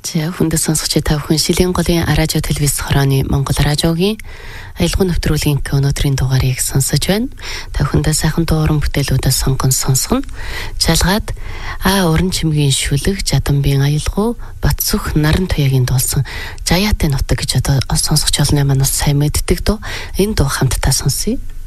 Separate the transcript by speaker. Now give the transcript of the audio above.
Speaker 1: За хүндэт сонсогч та бүхэн Шилийн голын радио телевиз хорооны Монгол радиогийн аялал нэвтрүүлгийн өнөөдрийн дугаарыг сонсож байна. Та бүхэндээ сайхан дууран бүтээлүүдээ сонгон сонсгоно. Жалгаад уран чимгийн шүлэг, Жаданбийн аялгау, Батсүх наран туяагийн дуулсан Жаяатай нутаг гэж одоо сонсогч олны манаас сайн мэддэг дуу. Энэ дуу хамтдаа сонсъё.